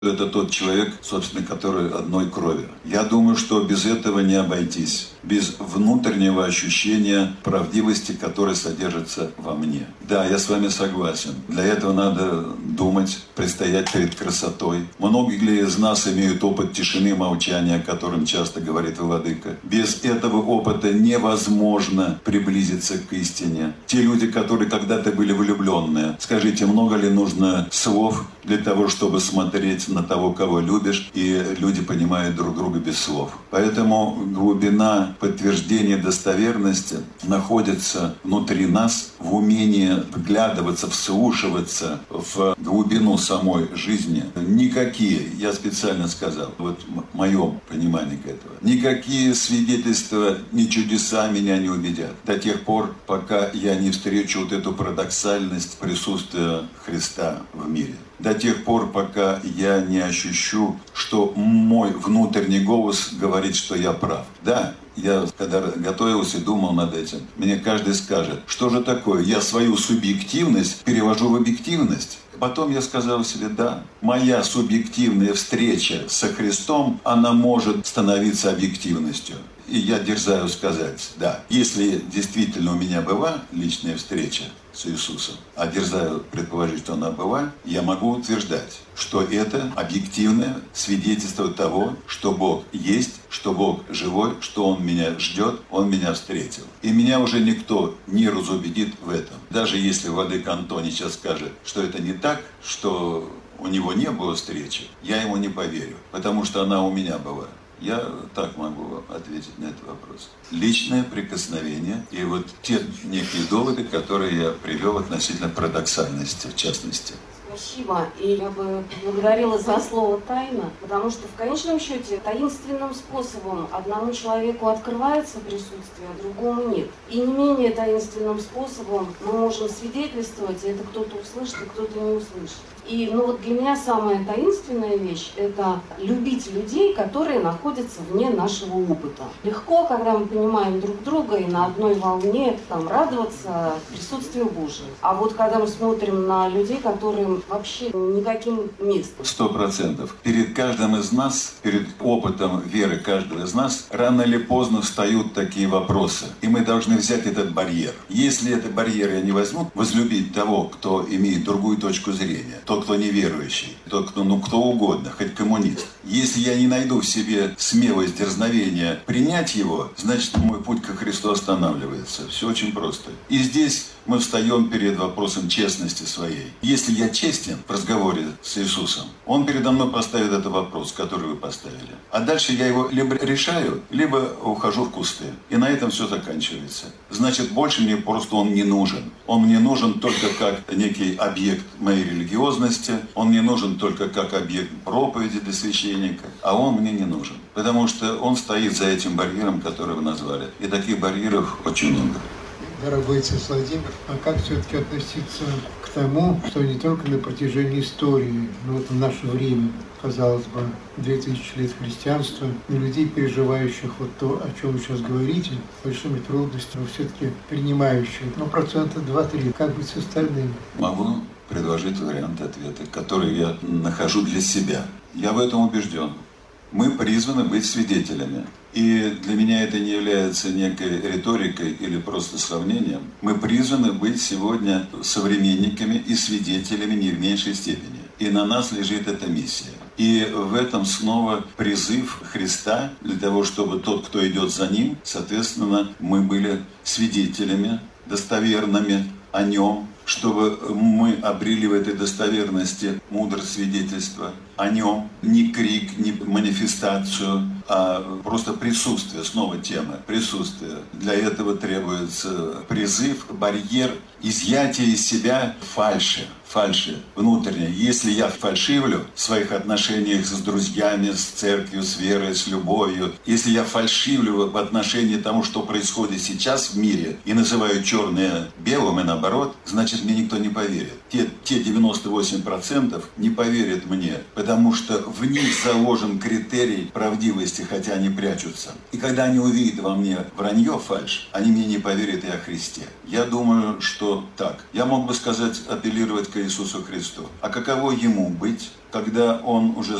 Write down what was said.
Это тот человек, собственно, который одной крови. Я думаю, что без этого не обойтись. Без внутреннего ощущения правдивости, которая содержится во мне. Да, я с вами согласен. Для этого надо думать, предстоять перед красотой. Многие ли из нас имеют опыт тишины и молчания, о котором часто говорит Владыка. Без этого опыта невозможно приблизиться к истине. Те люди, которые когда-то были влюбленные, скажите, много ли нужно слов для того, чтобы смотреть на того, кого любишь, и люди понимают друг друга без слов. Поэтому глубина подтверждения достоверности находится внутри нас в умении вглядываться, вслушиваться в глубину самой жизни. Никакие, я специально сказал, вот в моем понимании этого, никакие свидетельства, ни чудеса меня не убедят. До тех пор, пока я не встречу вот эту парадоксальность присутствия Христа в мире. До тех пор, пока я не ощущу, что мой внутренний голос говорит, что я прав. Да, я когда готовился и думал над этим, мне каждый скажет, что же такое, я свою субъективность перевожу в объективность. Потом я сказал себе, да, моя субъективная встреча со Христом, она может становиться объективностью. И я дерзаю сказать, да, если действительно у меня была личная встреча с Иисусом, а дерзаю предположить, что она была, я могу утверждать, что это объективное свидетельство того, что Бог есть, что Бог живой, что Он меня ждет, Он меня встретил. И меня уже никто не разубедит в этом. Даже если владыка Антоний сейчас скажет, что это не так, что у него не было встречи, я ему не поверю, потому что она у меня была. Я так могу ответить на этот вопрос. Личное прикосновение и вот те некие доводы, которые я привел относительно парадоксальности, в частности. Спасибо. И я бы благодарила за слово «тайна», потому что в конечном счете таинственным способом одному человеку открывается присутствие, а другому нет. И не менее таинственным способом мы можем свидетельствовать, и это кто-то услышит, и кто-то не услышит. И вот для меня самая таинственная вещь – это любить людей, которые находятся вне нашего опыта. Легко, когда мы понимаем друг друга и на одной волне радоваться присутствию Божию. А вот когда мы смотрим на людей, которым вообще никаким местом. 100%. Перед каждым из нас, перед опытом веры каждого из нас, рано или поздно встают такие вопросы. И мы должны взять этот барьер. Если этот барьер я не возьму, возлюбить того, кто имеет другую точку зрения, тот, кто неверующий, тот, кто, кто угодно, хоть коммунист. Если я не найду в себе смелость, дерзновения принять его, значит, мой путь ко Христу останавливается. Все очень просто. И здесь мы встаем перед вопросом честности своей. Если я честен в разговоре с Иисусом, Он передо мной поставит этот вопрос, который вы поставили. А дальше я его либо решаю, либо ухожу в кусты. И на этом все заканчивается. Значит, больше мне просто Он не нужен. Он мне нужен только как некий объект моей религиозности. Он мне нужен только как объект проповеди для священника. А Он мне не нужен. Потому что Он стоит за этим барьером, который вы назвали. И таких барьеров очень много. Дорогой отец Владимир, а как все-таки относиться к тому, что не только на протяжении истории, но вот в наше время, казалось бы, 2000 лет христианства, и людей, переживающих вот то, о чем вы сейчас говорите, большими трудностями, но все-таки принимающих, 2-3%, как быть с остальными? Могу предложить вариант ответа, который я нахожу для себя. Я в этом убежден. Мы призваны быть свидетелями. И для меня это не является некой риторикой или просто сравнением. Мы призваны быть сегодня современниками и свидетелями не в меньшей степени. И на нас лежит эта миссия. И в этом снова призыв Христа для того, чтобы тот, кто идет за Ним, соответственно, мы были свидетелями достоверными о Нем, чтобы мы обрели в этой достоверности мудрость свидетельства о Нем, не крик, не манифестацию, а просто присутствие, снова тема, присутствие. Для этого требуется призыв, барьер, изъятие из себя фальши внутренней. Если я фальшивлю в своих отношениях с друзьями, с церковью, с верой, с любовью, если я фальшивлю в отношении тому, что происходит сейчас в мире, и называю черное белым и наоборот, значит, мне никто не поверит. Те 98% не поверят мне, потому что в них заложен критерий правдивости, хотя они прячутся. И когда они увидят во мне вранье, фальшь, они мне не поверят и о Христе. Я думаю, что так. Я мог бы сказать, апеллировать к Иисусу Христу. А каково Ему быть, когда Он уже